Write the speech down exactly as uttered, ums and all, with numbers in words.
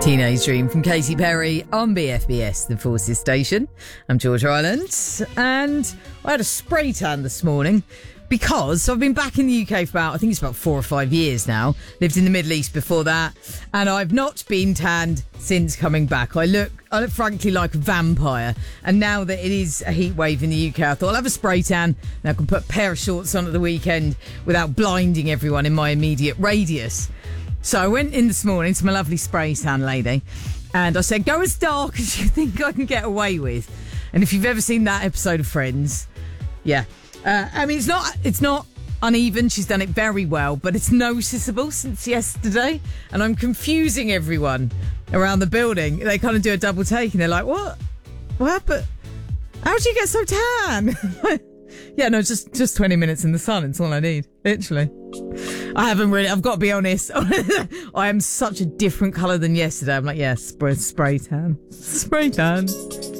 Teenage Dream from Katy Perry on B F B S, the Forces Station. I'm Georgia Island, and I had a spray tan this morning because I've been back in the U K for about, I think it's about four or five years now. Lived in the Middle East before that, and I've not been tanned since coming back. I look, I look frankly like a vampire, and now that it is a heat wave in the U K, I thought I'll have a spray tan and I can put a pair of shorts on at the weekend without blinding everyone in my immediate radius. So I went in this morning to my lovely spray tan lady and I said, go as dark as you think I can get away with. And if you've ever seen that episode of Friends, yeah. Uh, I mean, it's not it's not uneven. She's done it very well, but it's noticeable since yesterday. And I'm confusing everyone around the building. They kind of do a double take and they're like, what? What? But how do you get so tan? Yeah, no, just, just twenty minutes in the sun. It's all I need, literally. I haven't really, I've got to be honest. I am such a different colour than yesterday. I'm like, yeah, spray, spray tan. Spray tan.